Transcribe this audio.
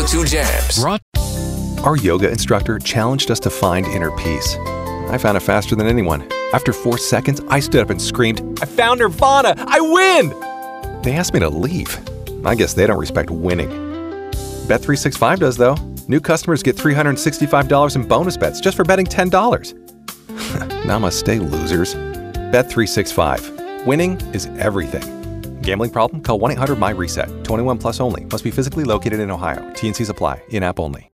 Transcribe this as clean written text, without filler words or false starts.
102 Jams. Our yoga instructor challenged us to find inner peace. I found it faster than anyone. After 4 seconds, I stood up and screamed, "I found Nirvana! I win!" They asked me to leave. I guess they don't respect winning. Bet365 does, though. New customers get $365 in bonus bets just for betting $10. Namaste, losers. Bet365. Winning is everything. Gambling problem? Call 1-800-MY-RESET. 21 plus only. Must be physically located in Ohio. T&Cs apply. In-app only.